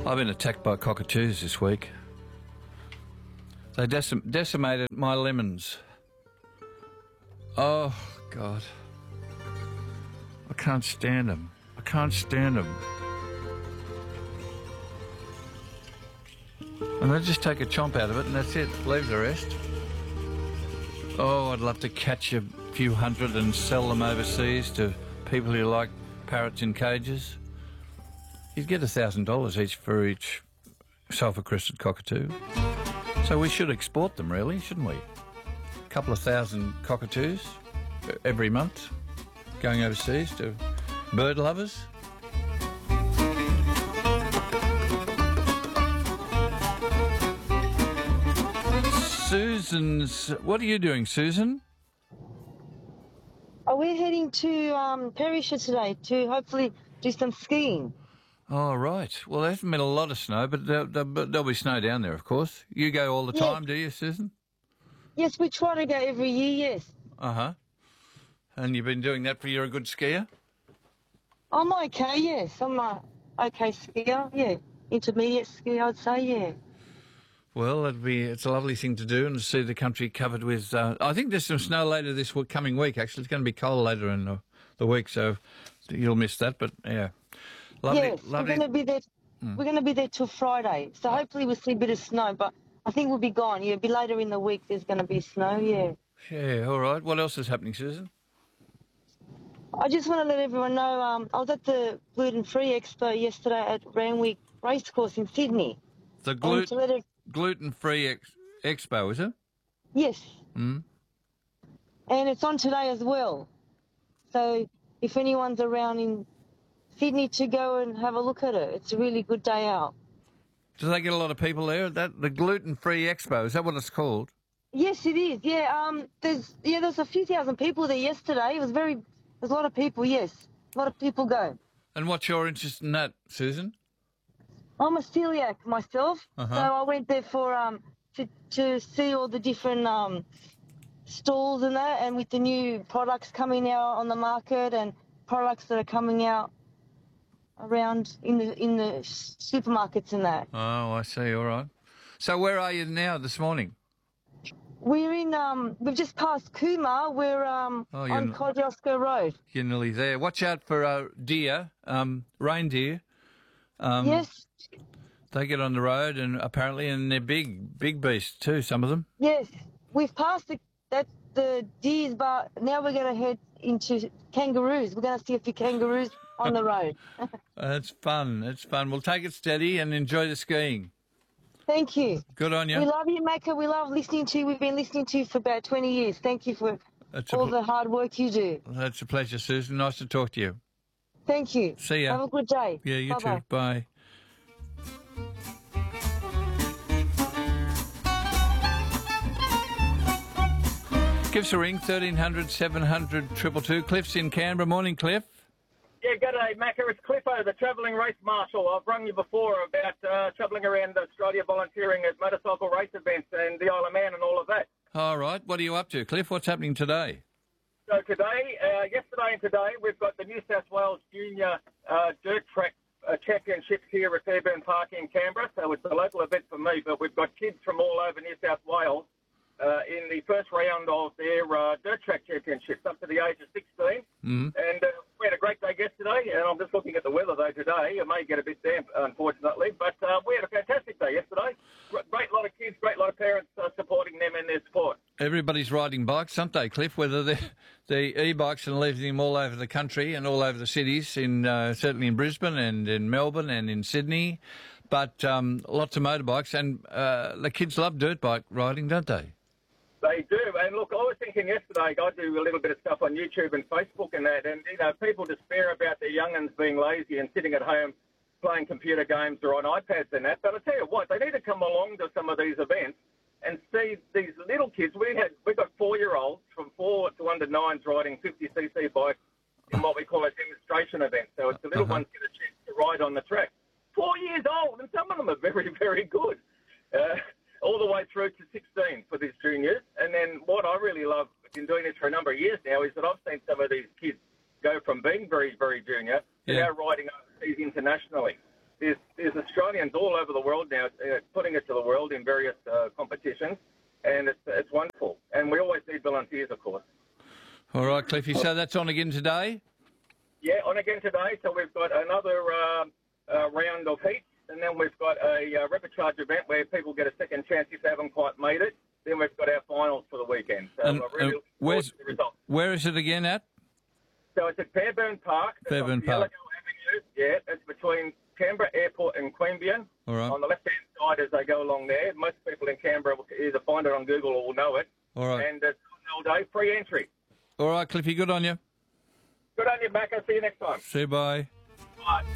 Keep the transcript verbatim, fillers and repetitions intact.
I've been attacked by cockatoos this week. They decim- decimated my lemons. Oh, God. I can't stand them. I can't stand them. And they just take a chomp out of it and that's it. Leave the rest. Oh, I'd love to catch a few hundred and sell them overseas to people who like parrots in cages. You'd get a thousand dollars each for each sulphur-crested cockatoo. So we should export them, really, shouldn't we? A couple of thousand cockatoos every month going overseas to bird lovers. Susan's... What are you doing, Susan? Oh, we're heading to um, Perisher today to hopefully do some skiing. Oh, right. Well, there hasn't been a lot of snow, but there, there, but there'll be snow down there, of course. You go all the Yes. time, do you, Susan? Yes, we try to go every year, yes. Uh-huh. And you've been doing that for you're a good skier? I'm okay, yes. I'm a okay skier, yeah. Intermediate skier, I'd say, yeah. Well, it'd be, it's a lovely thing to do and to see the country covered with... Uh, I think there's some snow later this w- coming week, actually. It's going to be cold later in the, the week, so you'll miss that, but, yeah. Lovely, yes, lovely. we're going to be there. Mm. We're going to be there till Friday, so hopefully we'll see a bit of snow. But I think we'll be gone. Yeah, it'll be later in the week. There's going to be snow. Yeah. Yeah. All right. What else is happening, Susan? I just want to let everyone know. Um, I was at the Gluten Free Expo yesterday at Randwick Racecourse in Sydney. The And glut- to let it, gluten-free ex- expo, is it? yes. Mm. And it's on today as well. So if anyone's around in Sydney to go and have a look at it, it's a really good day out. Do they get a lot of people there? That the gluten-free expo, is that what it's called? Yes, it is. Yeah. Um. There's yeah. There's a few thousand people there yesterday. It was very. There's a lot of people. Yes, a lot of people go. And what's your interest in that, Susan? I'm a celiac myself, Uh-huh. so I went there for um to to see all the different um stalls and that, and with the new products coming out on the market and products that are coming out around in the in the supermarkets and that. Oh, I see. All right. So where are you now this morning? We're in um we've just passed Cooma. We're um Oh, you're on n- Kosciuszko Road. You're nearly there. Watch out for uh, deer, um, reindeer. Um, Yes, They get on the road and apparently, and they're big, big beasts too, some of them. yes. We've passed the that the deers, but now we're going to head into kangaroos. We're going to see a few kangaroos on the road. It's fun. It's fun. We'll take it steady and enjoy the skiing. Thank you. Good on you. We love you, Macca. We love listening to you. We've been listening to you for about twenty years. Thank you for It's a all pl- the hard work you do. That's a pleasure, Susan. Nice to talk to you. Thank you. See ya. Have a good day. Yeah, you Bye-bye. too. Bye. Give us a ring, thirteen hundred, seven hundred, two two two. Cliff's in Canberra. Morning, Cliff. Yeah, g'day, Macca. It's Cliffo, the travelling race marshal. I've rung you before about uh, travelling around Australia volunteering at motorcycle race events and the Isle of Man and all of that. All right. What are you up to, Cliff? What's happening today? So today, uh, yesterday and today, we've got the New South Wales Junior uh, Dirt Track uh, Championships here at Fairburn Park in Canberra. So it's a local event for me, but we've got kids from all over New South Wales uh, in the first round of their uh, Dirt Track Championships up to the age of sixteen. Mm. And uh, we had a great day yesterday, and I'm just looking at the weather, though, today. It may get a bit damp, unfortunately, but uh, we had a fantastic day yesterday. Great lot of kids, great lot of parents uh, supporting them in their sport. Everybody's riding bikes, aren't they, Cliff? Whether they're the e-bikes and leaving them all over the country and all over the cities, in uh, certainly in Brisbane and in Melbourne and in Sydney. But um, lots of motorbikes, and uh, the kids love dirt bike riding, don't they? They do. And look, I was thinking yesterday, I do a little bit of stuff on YouTube and Facebook and that, and, you know, people despair about their young'uns being lazy and sitting at home playing computer games or on iPads and that. But I tell you what, they need to come along to some of these events and see these little kids. We had, we got four-year-olds from four to under nines riding fifty c c bikes in what we call a demonstration event. So it's the little Uh-huh. ones get a chance to ride on the track. Four years old, and some of them are very, very good. Uh, all the way through to sixteen for these juniors. And then what I really love, been doing this for a number of years now, is that I've seen some of these kids go from being very, very junior to Yeah. now riding overseas internationally. there's, there's Australians all over the world now uh, putting it to the world in various uh, competitions, and it's, it's wonderful. And we always need volunteers, of course. All right, Cliffy. So that's on again today? Yeah, on again today. So we've got another uh, uh, round of heats, and then we've got a uh, rapid charge event where people get a second chance if they haven't quite made it. Then we've got our finals for the weekend. So And, we're really uh, looking forward where's, to the results. where is it again at? So it's at Fairburn Park. It's Fairburn on Park. Yellowgo Avenue. Yeah, it's between Canberra Airport and Queanbeyan. All right. On the left-hand side as they go along there. Most people in Canberra will either find it on Google or will know it. All right. And it's all day, free entry. All right, Cliffy, good on you. Good on you, Mac. I'll see you next time. See you, bye. Bye.